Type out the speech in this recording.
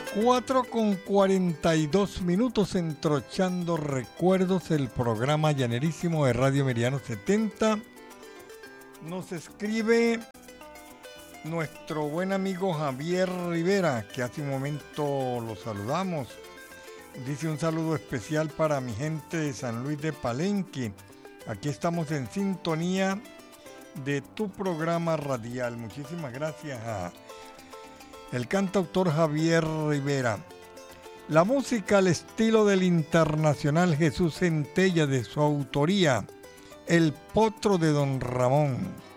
4:42 entrochando recuerdos, el programa llanerísimo de Radio Meridiano 70. Nos escribe nuestro buen amigo Javier Rivera, que hace un momento lo saludamos. Dice un saludo especial para mi gente de San Luis de Palenque. Aquí estamos en sintonía de tu programa radial. Muchísimas gracias a el cantautor Javier Rivera. La música al estilo del internacional Jesús Centella, de su autoría, El Potro de Don Ramón.